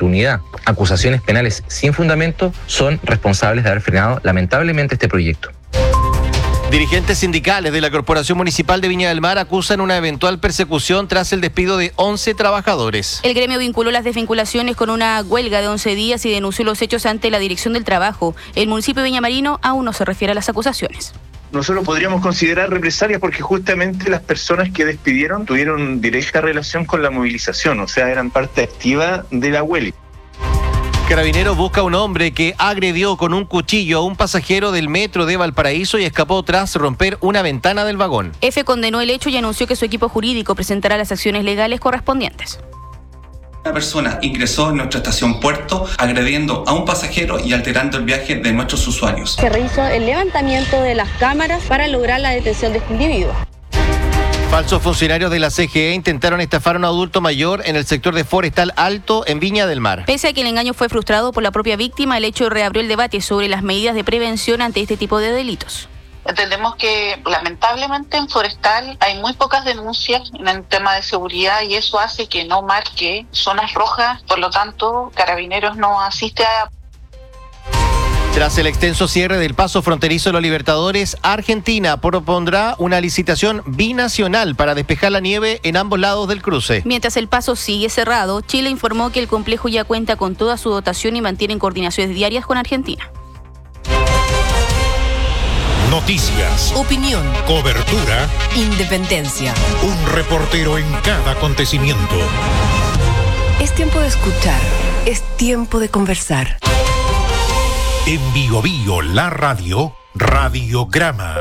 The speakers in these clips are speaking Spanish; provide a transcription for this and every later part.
oportunidad, acusaciones penales sin fundamento, son responsables de haber frenado lamentablemente este proyecto. Dirigentes sindicales de la Corporación Municipal de Viña del Mar acusan una eventual persecución tras el despido de 11 trabajadores. El gremio vinculó las desvinculaciones con una huelga de 11 días y denunció los hechos ante la Dirección del Trabajo. El municipio de Viñamarino aún no se refiere a las acusaciones. Nosotros podríamos considerar represalias porque justamente las personas que despidieron tuvieron directa relación con la movilización, o sea, eran parte activa de la huelga. Carabineros busca a un hombre que agredió con un cuchillo a un pasajero del metro de Valparaíso y escapó tras romper una ventana del vagón. EFE condenó el hecho y anunció que su equipo jurídico presentará las acciones legales correspondientes. Una persona ingresó en nuestra estación Puerto agrediendo a un pasajero y alterando el viaje de nuestros usuarios. Se realizó el levantamiento de las cámaras para lograr la detención de este individuo. Falsos funcionarios de la CGE intentaron estafar a un adulto mayor en el sector de Forestal Alto en Viña del Mar. Pese a que el engaño fue frustrado por la propia víctima, el hecho reabrió el debate sobre las medidas de prevención ante este tipo de delitos. Entendemos que lamentablemente en Forestal hay muy pocas denuncias en el tema de seguridad y eso hace que no marque zonas rojas, por lo tanto Carabineros no asiste a... Tras el extenso cierre del paso fronterizo de los Libertadores, Argentina propondrá una licitación binacional para despejar la nieve en ambos lados del cruce. Mientras el paso sigue cerrado, Chile informó que el complejo ya cuenta con toda su dotación y mantiene coordinaciones diarias con Argentina. Noticias, opinión, cobertura, independencia. Un reportero en cada acontecimiento. Es tiempo de escuchar, es tiempo de conversar. En Bio Bio, la radio, Radiograma.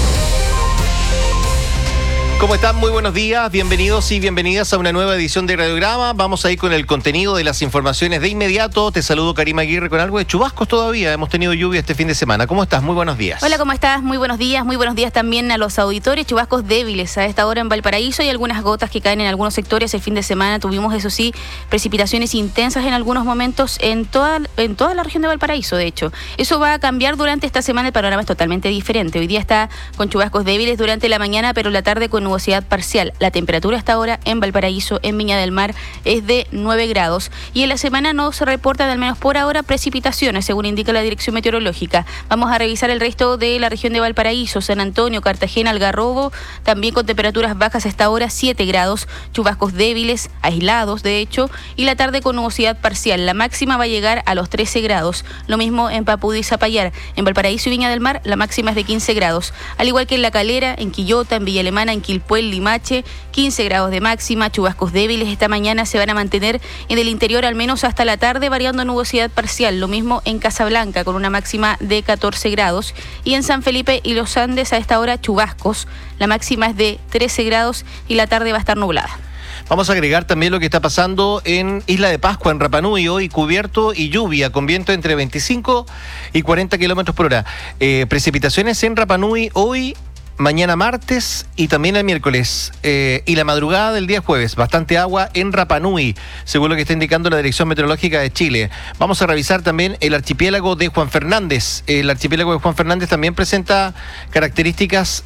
¿Cómo están? Muy buenos días, bienvenidos y bienvenidas a una nueva edición de Radiograma. Vamos a ir con el contenido de las informaciones de inmediato. Te saludo, Karima Aguirre, con algo de chubascos todavía. Hemos tenido lluvia este fin de semana. ¿Cómo estás? Muy buenos días. Hola, ¿cómo estás? Muy buenos días también a los auditores. Chubascos débiles a esta hora en Valparaíso y algunas gotas que caen en algunos sectores. El fin de semana tuvimos, eso sí, precipitaciones intensas en algunos momentos en toda la región de Valparaíso, de hecho. Eso va a cambiar durante esta semana, el panorama es totalmente diferente. Hoy día está con chubascos débiles durante la mañana, pero la tarde con nubosidad parcial. La temperatura hasta ahora en Valparaíso, en Viña del Mar, es de 9 grados. Y en la semana no se reportan, al menos por ahora, precipitaciones, según indica la Dirección Meteorológica. Vamos a revisar el resto de la región de Valparaíso, San Antonio, Cartagena, Algarrobo, también con temperaturas bajas hasta ahora, 7 grados, chubascos débiles, aislados, de hecho, y la tarde con nubosidad parcial. La máxima va a llegar a los 13 grados. Lo mismo en Papudí y Zapallar. En Valparaíso y Viña del Mar, la máxima es de 15 grados. Al igual que en La Calera, en Quillota, en Villa Alemana, en Quilpué, Limache, 15 grados de máxima, chubascos débiles esta mañana se van a mantener en el interior al menos hasta la tarde, variando nubosidad parcial. Lo mismo en Casablanca con una máxima de 14 grados y en San Felipe y los Andes a esta hora chubascos. La máxima es de 13 grados y la tarde va a estar nublada. Vamos a agregar también lo que está pasando en Isla de Pascua, en Rapa Nui, hoy cubierto y lluvia, con viento entre 25 y 40 kilómetros por hora. Precipitaciones en Rapa Nui hoy, mañana martes y también el miércoles y la madrugada del día jueves. Bastante agua en Rapa Nui, según lo que está indicando la Dirección Meteorológica de Chile. Vamos a revisar también el archipiélago de Juan Fernández. El archipiélago de Juan Fernández también presenta características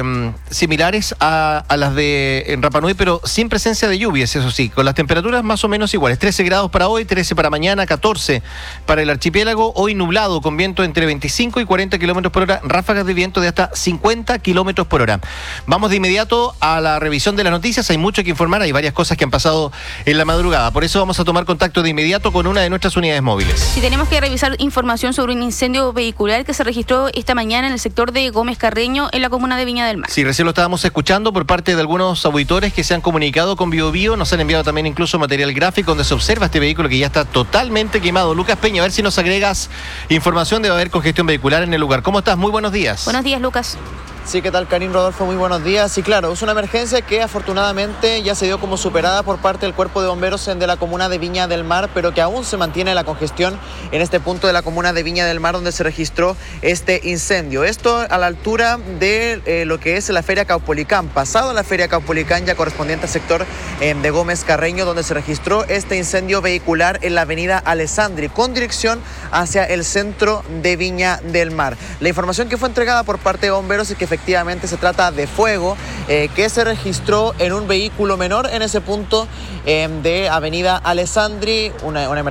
similares a las de Rapa Nui, pero sin presencia de lluvias, eso sí, con las temperaturas más o menos iguales. 13 grados para hoy, 13 para mañana, 14 para el archipiélago. Hoy nublado, con viento entre 25 y 40 kilómetros por hora, ráfagas de viento de hasta 50 kilómetros por hora. Vamos de inmediato a la revisión de las noticias. Hay mucho que informar, hay varias cosas que han pasado en la madrugada. Por eso vamos a tomar contacto de inmediato con una de nuestras unidades móviles. Sí, tenemos que revisar información sobre un incendio vehicular que se registró esta mañana en el sector de Gómez Carreño, en la comuna de Viña del Mar. Sí, recién lo estábamos escuchando por parte de algunos auditores que se han comunicado con Bio Bio. Nos han enviado también incluso material gráfico donde se observa este vehículo que ya está totalmente quemado. Lucas Peña, a ver si nos agregas información. Debe haber congestión vehicular en el lugar. ¿Cómo estás? Muy buenos días. Buenos días, Lucas. Sí, ¿qué tal, Karim, Rodolfo? Muy buenos días. Sí, claro, es una emergencia que afortunadamente ya se dio como superada por parte del Cuerpo de Bomberos de la comuna de Viña del Mar, pero que aún se mantiene la congestión en este punto de la comuna de Viña del Mar donde se registró este incendio. Esto a la altura de lo que es la Feria Caupolicán, pasado la Feria Caupolicán, ya correspondiente al sector de Gómez Carreño, donde se registró este incendio vehicular en la avenida Alessandri, con dirección hacia el centro de Viña del Mar. La información que fue entregada por parte de bomberos es que efectivamente se trata de fuego que se registró en un vehículo menor en ese punto de avenida Alessandri, una